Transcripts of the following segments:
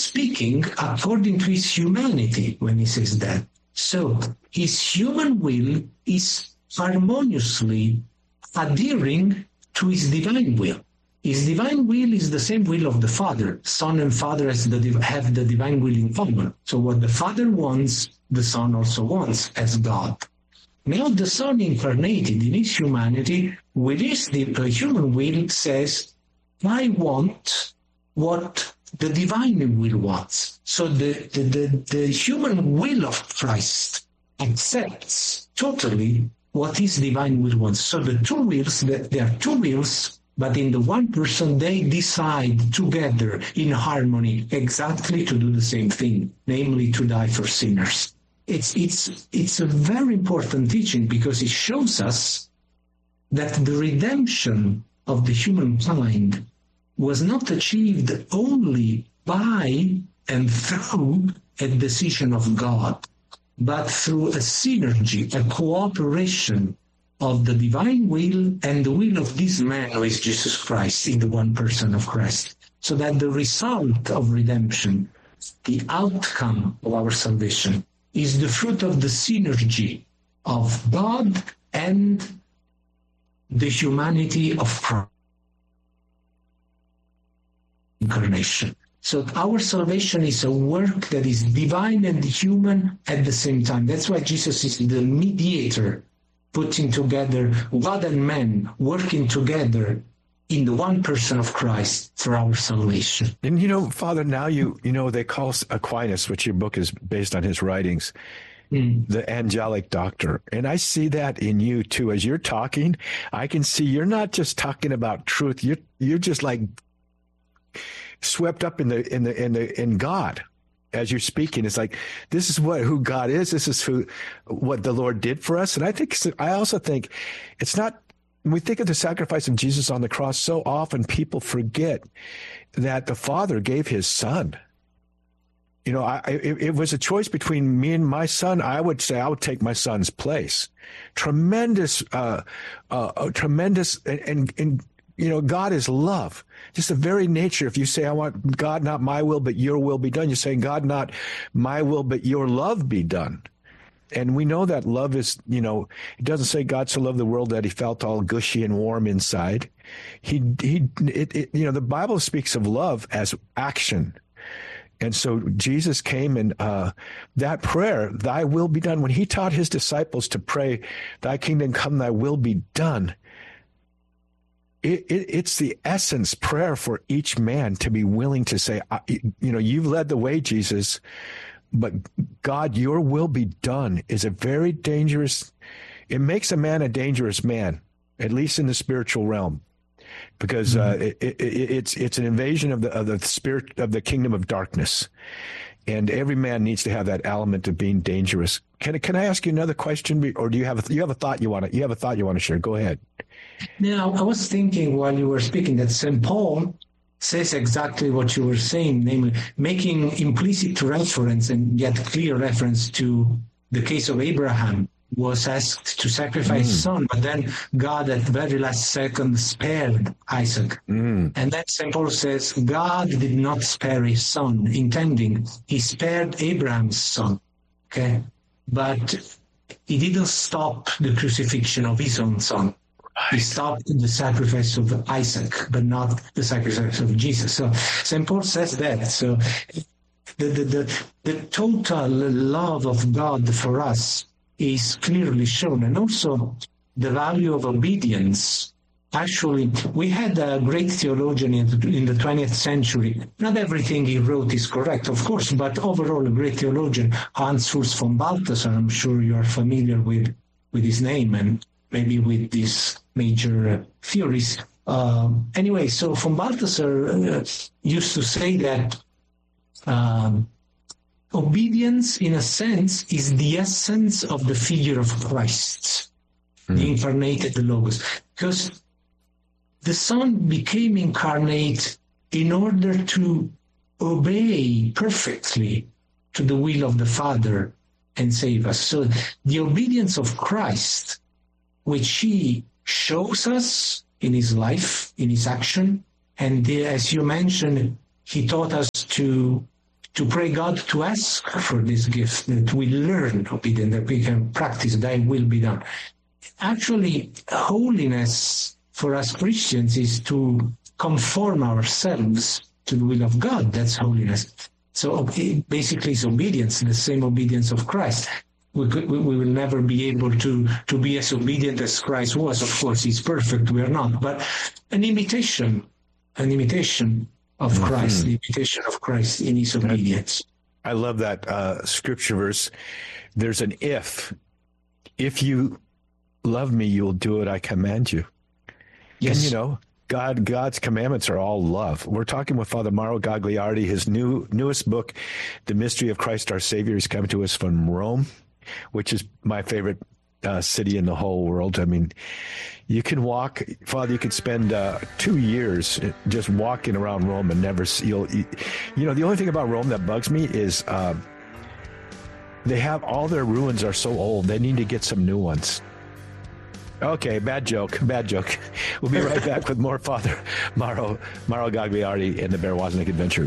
speaking according to his humanity when he says that. So his human will is harmoniously adhering to his divine will. His divine will is the same will of the Father. Son and Father have the divine will in common. So what the Father wants, the Son also wants as God. Now the Son incarnated in his humanity, with his human will, says, I want what the divine will wants. So the human will of Christ accepts totally what his divine will wants. So the two wills, there are two wills, but in the one person, they decide together in harmony exactly to do the same thing, namely to die for sinners. It's a very important teaching because it shows us that the redemption of the humankind was not achieved only by and through a decision of God, but through a synergy, a cooperation of the divine will and the will of this man who is Jesus Christ in the one person of Christ. So that the result of redemption, the outcome of our salvation, is the fruit of the synergy of God and the humanity of Christ. Incarnation. So our salvation is a work that is divine and human at the same time. That's why Jesus is the mediator, putting together God and man, working together in the one person of Christ for our salvation. And Father, now they call Aquinas, which your book is based on his writings, the angelic doctor. And I see that in you too. As you're talking, I can see you're not just talking about truth. You're just like swept up in God. As you're speaking, it's like, this is who God is. This is what the Lord did for us. And I also think it's not, when we think of the sacrifice of Jesus on the cross, so often people forget that the Father gave his Son. It was a choice between me and my son. I would say I would take my son's place. Tremendous, and God is love. Just the very nature. If you say, I want God, not my will, but your will be done, you're saying, God, not my will, but your love be done. And we know that love is, it doesn't say God so loved the world that he felt all gushy and warm inside. The Bible speaks of love as action. And so Jesus came and that prayer, thy will be done, when he taught his disciples to pray, thy kingdom come, thy will be done, it's the essence prayer for each man to be willing to say, you've led the way, Jesus, but God, your will be done is a very dangerous, it makes a man a dangerous man, at least in the spiritual realm, because it's an invasion of the spirit of the kingdom of darkness. And every man needs to have that element of being dangerous. Can I ask you another question, or do you have a thought you want to share? Go ahead. Now, I was thinking while you were speaking that St. Paul says exactly what you were saying, namely making implicit reference and yet clear reference to the case of Abraham, who was asked to sacrifice his son, but then God at the very last second spared Isaac. And then St. Paul says God did not spare his son, intending he spared Abraham's son. Okay, but he didn't stop the crucifixion of his own son. He stopped the sacrifice of Isaac, but not the sacrifice of Jesus. So St. Paul says that. So the total love of God for us is clearly shown. And also the value of obedience. Actually, we had a great theologian in the 20th century. Not everything he wrote is correct, of course, but overall a great theologian, Hans Urs von Balthasar. I'm sure you are familiar with his name and maybe with these major theories. Anyway, so von Balthasar used to say that obedience, in a sense, is the essence of the figure of Christ, the incarnated Logos. Because the Son became incarnate in order to obey perfectly to the will of the Father and save us. So the obedience of Christ, which he shows us in his life, in his action, and as you mentioned, he taught us to to pray God to ask for this gift, that we learn obedience, that we can practice thy will be done. Actually, holiness for us Christians is to conform ourselves to the will of God. That's holiness. So basically it's obedience, the same obedience of Christ. We will never be able to be as obedient as Christ was. Of course, he's perfect. We are not. But an imitation of Christ, the imitation of Christ in his obedience. I love that scripture verse. There's an if. If you love me, you will do what I command you. Yes. And God's commandments are all love. We're talking with Father Mauro Gagliardi. His newest book, The Mystery of Christ Our Savior, is coming to us from Rome, which is my favorite city in the whole world. I mean, you can walk, Father, you could spend 2 years just walking around Rome and never see, the only thing about Rome that bugs me is they have all their ruins are so old. They need to get some new ones. Okay, bad joke. We'll be right back with more Father Mauro Gagliardi and the Bear Wozniak Adventure.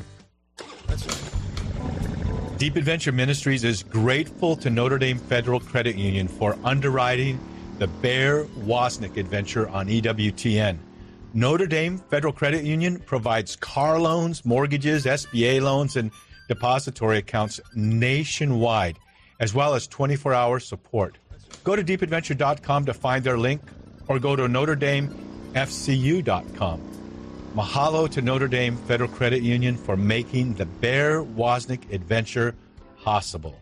Deep Adventure Ministries is grateful to Notre Dame Federal Credit Union for underwriting the Bear Wozniak Adventure on EWTN. Notre Dame Federal Credit Union provides car loans, mortgages, SBA loans, and depository accounts nationwide, as well as 24-hour support. Go to deepadventure.com to find their link, or go to NotreDameFCU.com. Mahalo to Notre Dame Federal Credit Union for making the Bear Wozniak Adventure possible.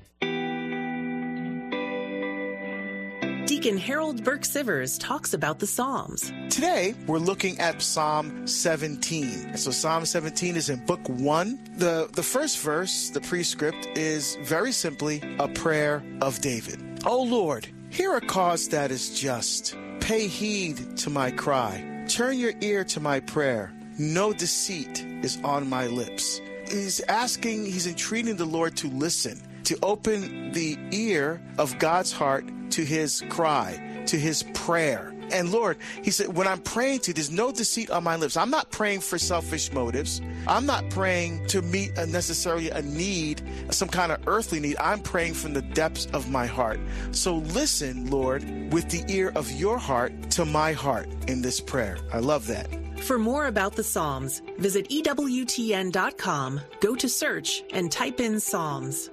Deacon Harold Burke-Sivers talks about the Psalms. Today, we're looking at Psalm 17. So Psalm 17 is in Book 1. The first verse, the prescript, is very simply a prayer of David. O Lord, hear a cause that is just. Pay heed to my cry. Turn your ear to my prayer. No deceit is on my lips. He's entreating the Lord to listen, to open the ear of God's heart to his cry, to his prayer. And Lord, he said, when I'm praying to you, there's no deceit on my lips. I'm not praying for selfish motives. I'm not praying to meet necessarily a need, some kind of earthly need. I'm praying from the depths of my heart. So listen, Lord, with the ear of your heart to my heart in this prayer. I love that. For more about the Psalms, visit EWTN.com, go to search, and type in Psalms.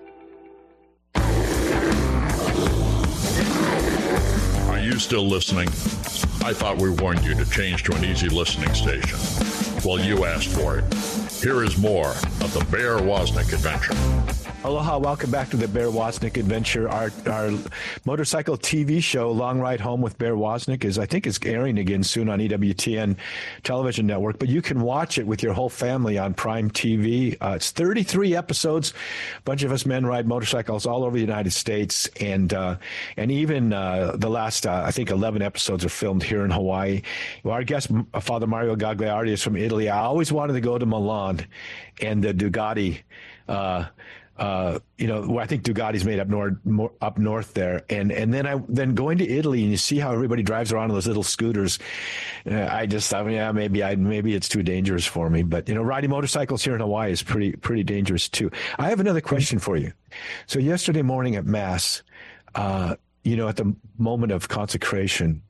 Are you still listening? I thought we warned you to change to an easy listening station. Well, you asked for it. Here is more of the Bear Wozniak Adventure. Aloha, welcome back to the Bear Wozniak Adventure. Our motorcycle TV show, Long Ride Home with Bear Wozniak, is airing again soon on EWTN television network, but you can watch it with your whole family on Prime TV. It's 33 episodes. A bunch of us men ride motorcycles all over the United States, and even the last, I think 11 episodes are filmed here in Hawaii. Well, our guest, Father Mauro Gagliardi, is from Italy. I always wanted to go to Milan and the Ducati, I think Ducati's made up north there, and then going to Italy and you see how everybody drives around on those little scooters. I just thought, maybe it's too dangerous for me. But riding motorcycles here in Hawaii is pretty dangerous too. I have another question for you. So yesterday morning at Mass, at the moment of consecration,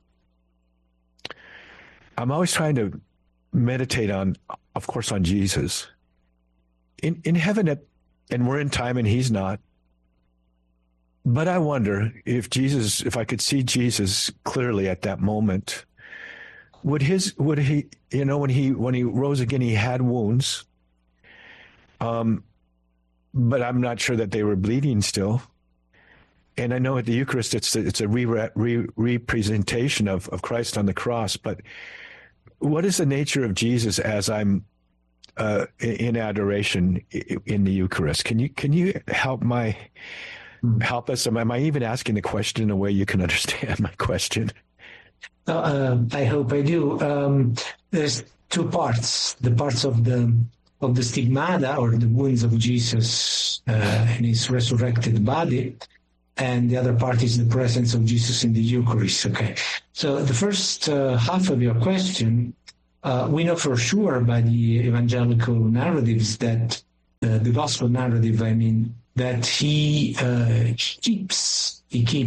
I'm always trying to meditate on Jesus. In heaven and we're in time and he's not. But I wonder if I could see Jesus clearly at that moment, would he, when he rose again, he had wounds. But I'm not sure that they were bleeding still. And I know at the Eucharist, it's a representation of Christ on the cross. But what is the nature of Jesus as I'm in adoration in the Eucharist? Can you help us? Am I even asking the question in a way you can understand my question? I hope I do. There's two parts: the parts of the stigmata, or the wounds of Jesus in his resurrected body, and the other part is the presence of Jesus in the Eucharist. Okay, so the first half of your question. We know for sure by the evangelical narratives that the gospel narrative, I mean, that he keeps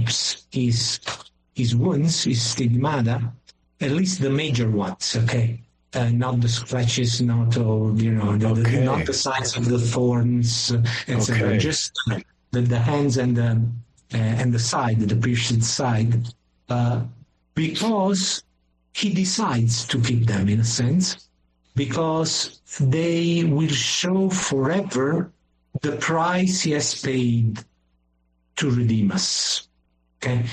his wounds, his stigmata, at least the major ones, okay? Not the scratches, not all, not the signs of the thorns, etc. Okay. Just the hands and the side, the pierced side, because he decides to keep them in a sense, because they will show forever the price he has paid to redeem us. Okay.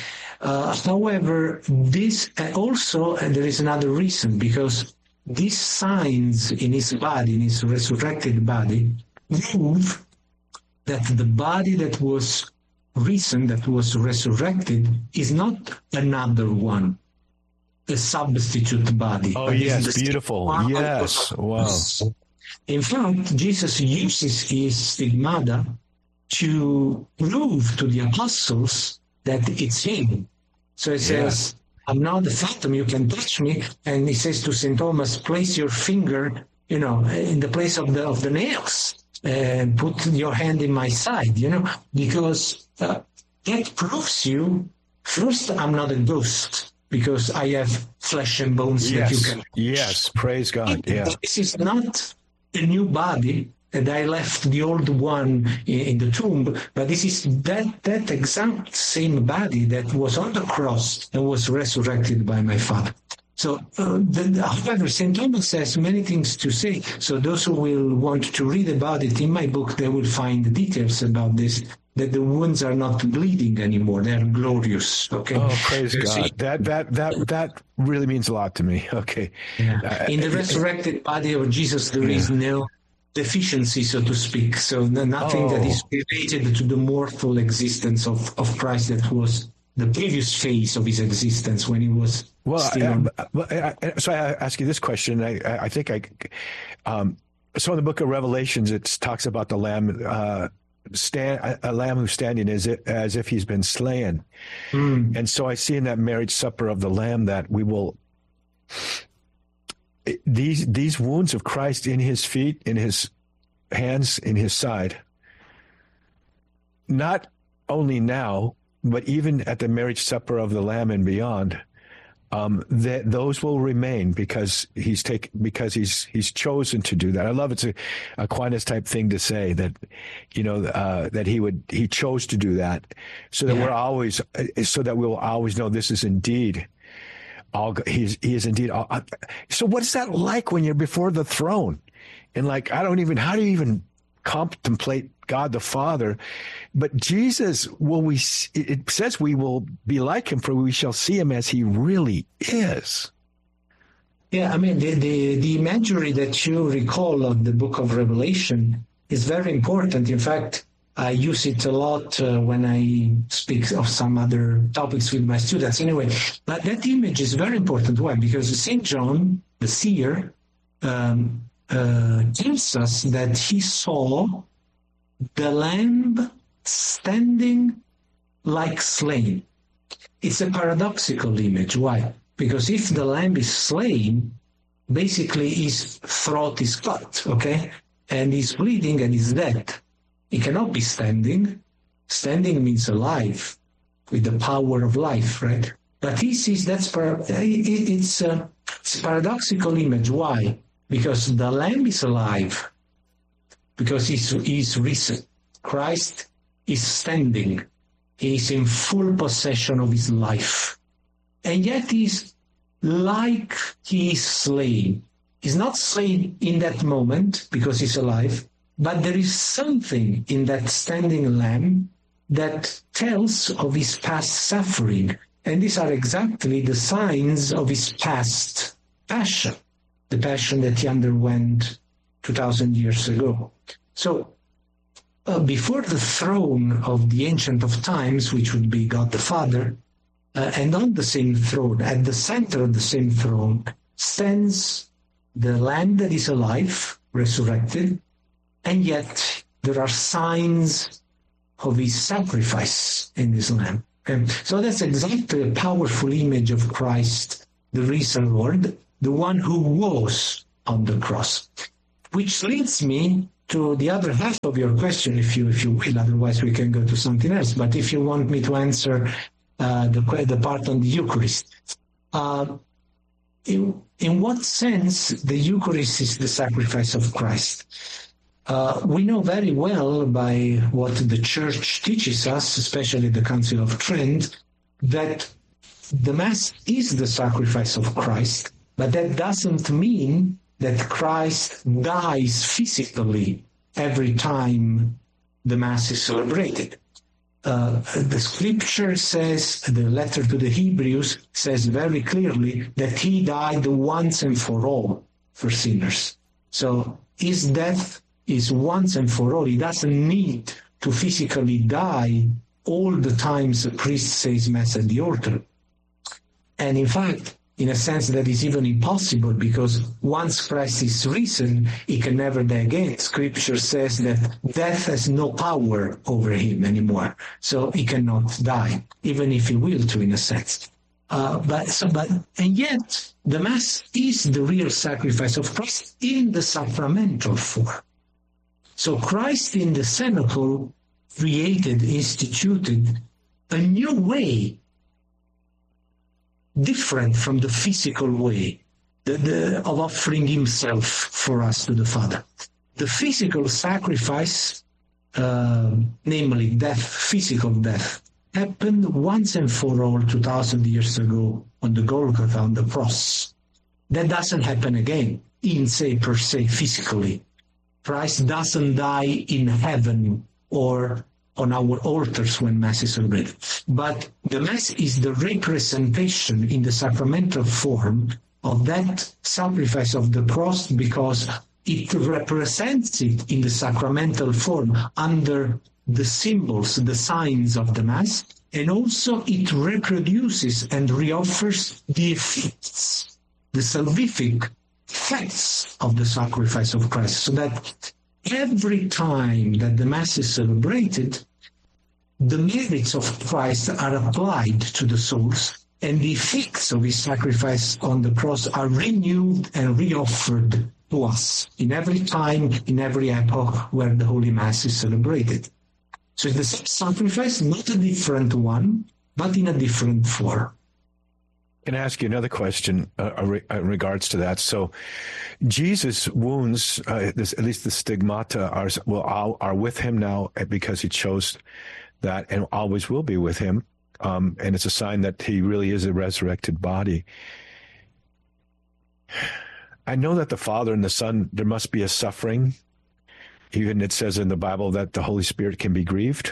However, this also, and there is another reason, because these signs in his body, in his resurrected body, prove that the body that was risen, that was resurrected, is not another one, a substitute body. Oh, yes, beautiful. Yes, wow. In fact, Jesus uses his stigmata to prove to the apostles that it's him. So he says, I'm not the phantom, you can touch me. And he says to St. Thomas, place your finger, in the place of the nails, and put your hand in my side, because that proves you, first, I'm not a ghost, because I have flesh and bones that you can. Yes, praise God. Yeah. This is not a new body, and I left the old one in the tomb, but this is that exact same body that was on the cross and was resurrected by my Father. So, however, St. Thomas has many things to say. So those who will want to read about it in my book, they will find the details about this, that the wounds are not bleeding anymore. They're glorious. Okay. Oh, praise God. That really means a lot to me. Okay. Yeah. In the resurrected body of Jesus, there is no deficiency, so to speak. So nothing that is related to the mortal existence of Christ that was the previous phase of his existence when he was still so I ask you this question. I think so in the book of Revelations, it talks about the lamb, a lamb who's standing as if he's been slain. And so I see in that marriage supper of the Lamb that we will, these wounds of Christ in his feet, in his hands, in his side, not only now, but even at the marriage supper of the Lamb and beyond, that those will remain because he's chosen to do that. I love it's a Aquinas type thing to say that, that he chose to do that, so that so that we'll always know this is indeed he is indeed all. So what is that like when you're before the throne? And how do you even contemplate God the Father? But Jesus, it says we will be like him, for we shall see him as he really is. Yeah, I mean, the imagery that you recall of the book of Revelation is very important. In fact, I use it a lot when I speak of some other topics with my students. Anyway, but that image is very important. Why? Because St. John, the seer, tells us that he saw the Lamb standing like slain. It's a paradoxical image. Why? Because if the Lamb is slain, basically his throat is cut, okay? And he's bleeding and he's dead. He cannot be standing. Standing means alive, with the power of life, right? But he sees it's a paradoxical image. Why? Because the Lamb is alive, because he's risen. Christ is standing. He is in full possession of his life. And yet he's like he is slain. He's not slain in that moment because he's alive, but there is something in that standing Lamb that tells of his past suffering. And these are exactly the signs of his past passion, the passion that he underwent 2,000 years ago. So before the throne of the Ancient of Times, which would be God the Father, and on the same throne, at the center of the same throne, stands the Lamb that is alive, resurrected, and yet there are signs of his sacrifice in this Lamb. So that's exactly a powerful image of Christ, the risen Lord, the one who was on the cross. Which leads me to the other half of your question, if you will. Otherwise, we can go to something else. But if you want me to answer the part on the Eucharist, in what sense the Eucharist is the sacrifice of Christ? We know very well by what the Church teaches us, especially the Council of Trent, that the Mass is the sacrifice of Christ, but that doesn't mean that Christ dies physically every time the Mass is celebrated. The Scripture says, the letter to the Hebrews says very clearly that he died once and for all for sinners. So his death is once and for all. He doesn't need to physically die all the times a priest says Mass at the altar. And in fact, in a sense, that is even impossible, because once Christ is risen, he can never die again. Scripture says that death has no power over him anymore, so he cannot die, even if he will to, in a sense. And yet, the Mass is the real sacrifice of Christ in the sacramental form. So Christ in the cenacle instituted a new way, different from the physical way of offering himself for us to the Father. The physical sacrifice, namely death, physical death, happened once and for all 2,000 years ago on the Golgotha, on the cross. That doesn't happen again, per se, physically. Christ doesn't die in heaven or on our altars when Mass is celebrated. But the Mass is the representation in the sacramental form of that sacrifice of the cross, because it represents it in the sacramental form under the symbols, the signs of the Mass, and also it reproduces and reoffers the effects, the salvific effects of the sacrifice of Christ, so that every time that the Mass is celebrated, the merits of Christ are applied to the souls, and the effects of his sacrifice on the cross are renewed and reoffered to us in every time, in every epoch where the Holy Mass is celebrated. So it's the same sacrifice, not a different one, but in a different form. Can I ask you another question in regards to that? So Jesus' wounds, at least the stigmata, are with him now because he chose that and always will be with him. And it's a sign that he really is a resurrected body. I know that the Father and the Son, there must be a suffering. Even it says in the Bible that the Holy Spirit can be grieved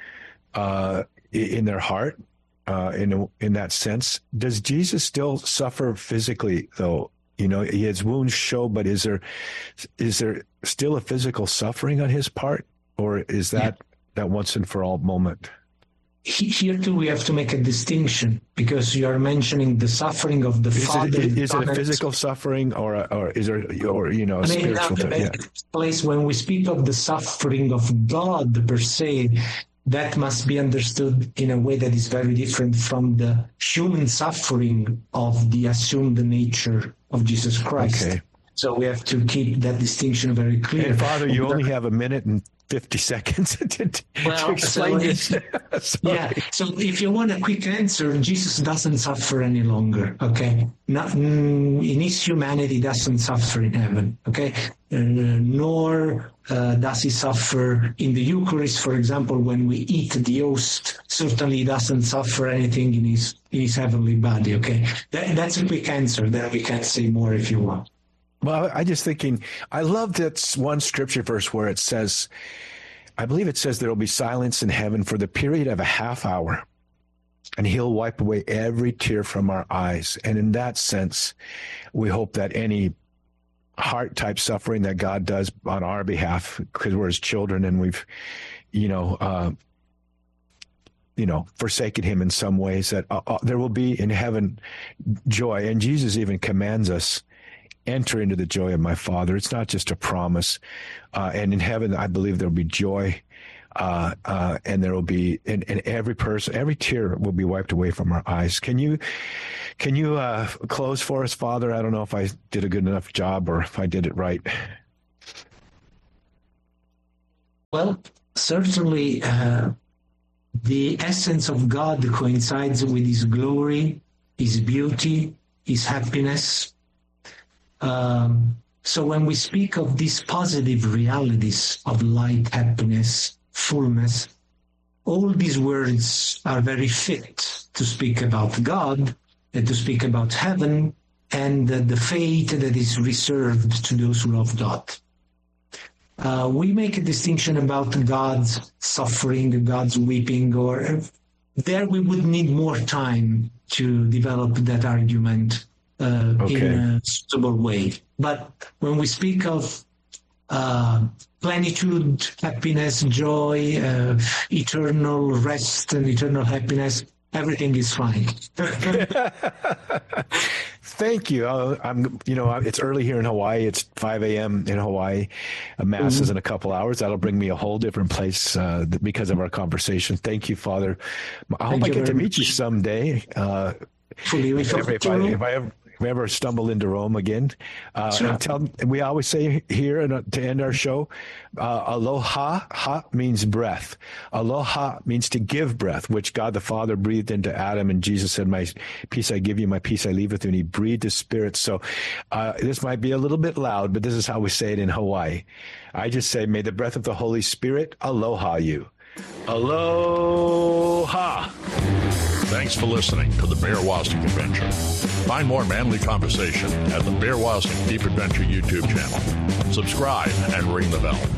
in their heart. In that sense, does Jesus still suffer physically, though? You know, his wounds show, but is there still a physical suffering on his part, or is that once and for all moment? Here too, we have to make a distinction, because you are mentioning the suffering of the Father. Is it a physical suffering, or is there, a spiritual thing? Place when we speak of the suffering of God per se, that must be understood in a way that is very different from the human suffering of the assumed nature of Jesus Christ. Okay. So we have to keep that distinction very clear. And Father, you only have a minute and 50 seconds to explain this. Yeah, so if you want a quick answer, Jesus doesn't suffer any longer, okay? In his humanity, doesn't suffer in heaven, okay? Nor does he suffer in the Eucharist, for example, when we eat the host. Certainly he doesn't suffer anything in his heavenly body, okay? That's a quick answer. Then we can say more if you want. Well, I just thinking, I love that one scripture verse where it says, I believe it says there will be silence in heaven for the period of a half hour, and he'll wipe away every tear from our eyes. And in that sense, we hope that any heart-type suffering that God does on our behalf, because we're his children and we've, forsaken him in some ways, that there will be in heaven joy. And Jesus even commands us, enter into the joy of my Father. It's not just a promise. And in heaven, I believe there will be joy. And there will be, and every tear will be wiped away from our eyes. Can you close for us, Father? I don't know if I did a good enough job or if I did it right. Well, certainly the essence of God coincides with his glory, his beauty, his happiness. So when we speak of these positive realities of light, happiness, fullness, all these words are very fit to speak about God and to speak about heaven and the fate that is reserved to those who love God. We make a distinction about God's suffering, God's weeping, or there we would need more time to develop that argument in a suitable way. But when we speak of plenitude, happiness, joy, eternal rest and eternal happiness, everything is fine. Thank you. It's early here in Hawaii. It's 5 a.m. in Hawaii. Mass is in a couple hours. That'll bring me a whole different place because of our conversation. Thank you, Father. I hope I get to meet you someday. If I ever stumble into Rome again. Sure. We always say here to end our show, aloha, ha means breath. Aloha means to give breath, which God the Father breathed into Adam, and Jesus said, my peace I give you, my peace I leave with you, and he breathed his spirit. So this might be a little bit loud, but this is how we say it in Hawaii. I just say, may the breath of the Holy Spirit aloha you. Aloha. Thanks for listening to the Bear Wozniak Adventure. Find more manly conversation at the Bear Wozniak Deep Adventure YouTube channel. Subscribe and ring the bell.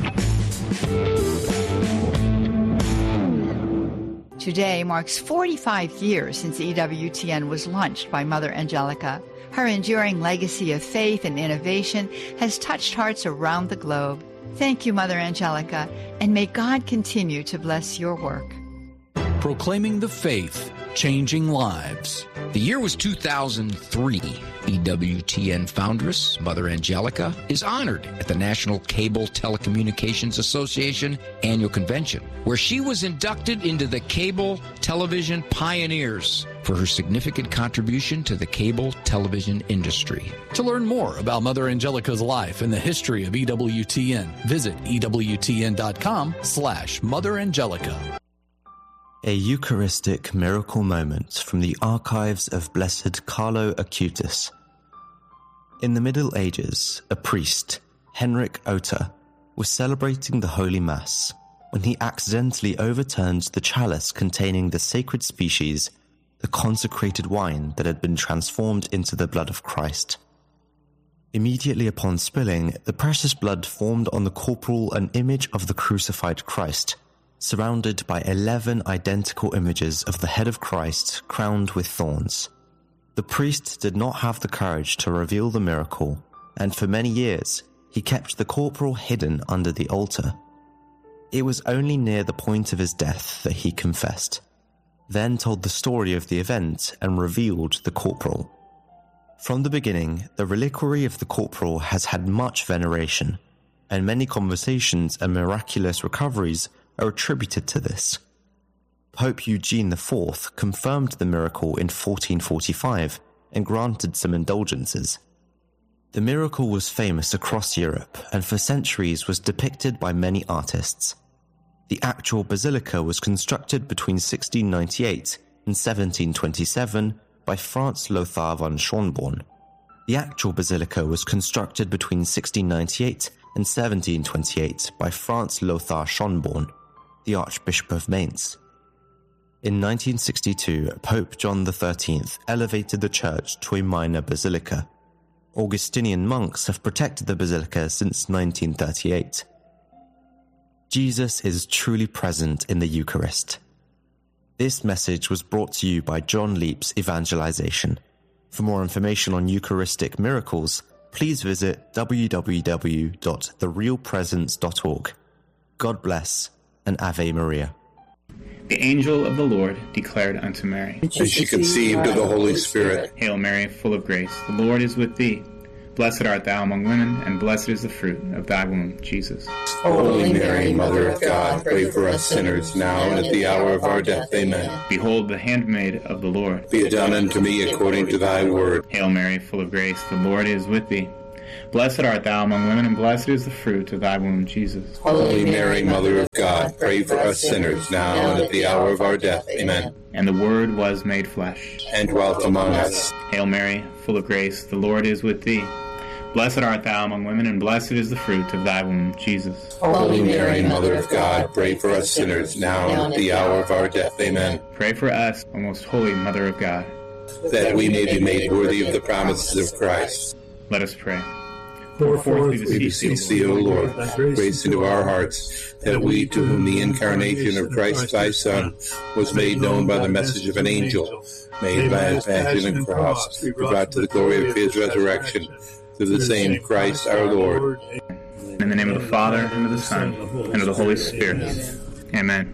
Today marks 45 years since EWTN was launched by Mother Angelica. Her enduring legacy of faith and innovation has touched hearts around the globe. Thank you, Mother Angelica, and may God continue to bless your work. Proclaiming the faith, changing lives. The year was 2003. EWTN foundress, Mother Angelica, is honored at the National Cable Telecommunications Association annual convention, where she was inducted into the Cable Television Pioneers for her significant contribution to the cable television industry. To learn more about Mother Angelica's life and the history of EWTN, visit EWTN.com/Mother Angelica. A Eucharistic miracle moment from the archives of Blessed Carlo Acutis. In the Middle Ages, a priest, Henrik Otter, was celebrating the Holy Mass when he accidentally overturned the chalice containing the sacred species, the consecrated wine that had been transformed into the blood of Christ. Immediately upon spilling, the precious blood formed on the corporal an image of the crucified Christ, surrounded by 11 identical images of the head of Christ crowned with thorns. The priest did not have the courage to reveal the miracle, and for many years he kept the corporal hidden under the altar. It was only near the point of his death that he confessed, then told the story of the event and revealed the corporal. From the beginning, the reliquary of the corporal has had much veneration, and many conversations and miraculous recoveries are attributed to this. Pope Eugene IV confirmed the miracle in 1445 and granted some indulgences. The miracle was famous across Europe and for centuries was depicted by many artists. The actual basilica was constructed between 1698 and 1727 by Franz Lothar von Schönborn. The actual basilica was constructed between 1698 and 1728 by Franz Lothar Schönborn, the Archbishop of Mainz. In 1962, Pope John XIII elevated the church to a minor basilica. Augustinian monks have protected the basilica since 1938. Jesus is truly present in the Eucharist. This message was brought to you by John Leap's Evangelization. For more information on Eucharistic miracles, please visit www.therealpresence.org. God bless and Ave Maria. The angel of the Lord declared unto Mary, and she conceived of the Holy Spirit. Hail Mary, full of grace, the Lord is with thee. Blessed art thou among women, and blessed is the fruit of thy womb, Jesus. Holy Mary, Mother of God, pray for us sinners, now and at the hour of our death. Amen. Behold, the handmaid of the Lord. Be it done unto me according to thy word. Hail Mary, full of grace, the Lord is with thee. Blessed art thou among women, and blessed is the fruit of thy womb, Jesus. Holy Mary, Mother of God, pray for us sinners, now and at the hour of our death. Amen. And the Word was made flesh, and dwelt among us. Hail Mary, full of grace, the Lord is with thee. Blessed art thou among women, and blessed is the fruit of thy womb, Jesus. Holy Mary, Mother of God, pray for us sinners, now and at the hour of our death. Amen. Pray for us, O most holy Mother of God, that we may be made worthy of the promises of Christ. Let us pray. Pour forth, we beseech thee, O Lord, grace into our hearts, that we, to whom the incarnation of Christ thy Son was made known by the message of an angel, made by his passion and cross, be brought to the glory of his resurrection, through the same Christ our Lord. In the name of the Father, and of the Son, and of the Holy Spirit. Amen.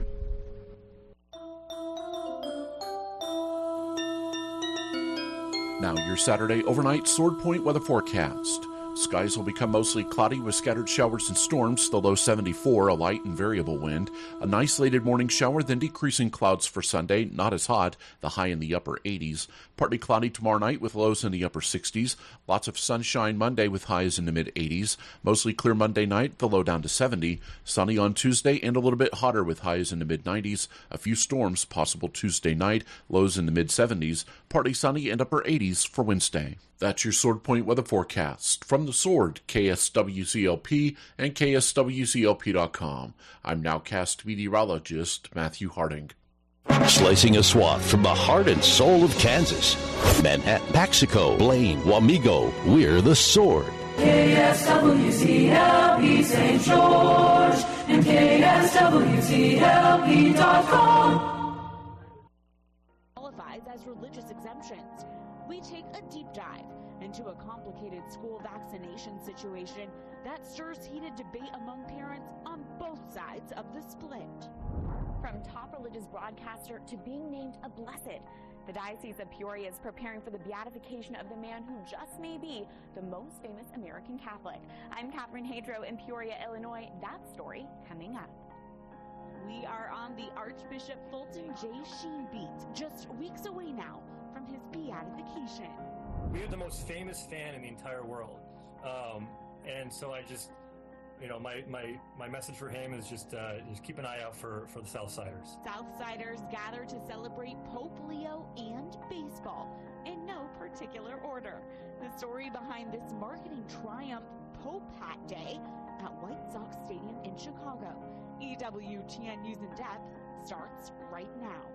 Now your Saturday overnight Sword Point weather forecast. Skies will become mostly cloudy with scattered showers and storms, the low 74, a light and variable wind. An isolated morning shower, then decreasing clouds for Sunday, not as hot, the high in the upper 80s. Partly cloudy tomorrow night with lows in the upper 60s. Lots of sunshine Monday with highs in the mid-80s. Mostly clear Monday night, the low down to 70. Sunny on Tuesday and a little bit hotter with highs in the mid-90s. A few storms possible Tuesday night, lows in the mid-70s. Partly sunny and upper 80s for Wednesday. That's your Sword Point weather forecast. From the Sword, KSWCLP and KSWCLP.com. I'm nowcast meteorologist Matthew Harding. Slicing a swath from the heart and soul of Kansas. Manhattan, Paxico, Blaine, Wamego, we're the Sword. KSWCLP St. George and KSWCLP.com. Qualifies as religious exemptions. We take a deep dive into a complicated school vaccination situation that stirs heated debate among parents on both sides of the split. From top religious broadcaster to being named a blessed, the Diocese of Peoria is preparing for the beatification of the man who just may be the most famous American Catholic. I'm Catherine Hadro in Peoria, Illinois. That story coming up. We are on the Archbishop Fulton J. Sheen beat, just weeks away now from his beatification. We have the most famous fan in the entire world. And so I just, my message for him is just keep an eye out for the Southsiders. Southsiders gather to celebrate Pope Leo and baseball in no particular order. The story behind this marketing triumph, Pope Hat Day, at White Sox Stadium in Chicago. EWTN News in Depth starts right now.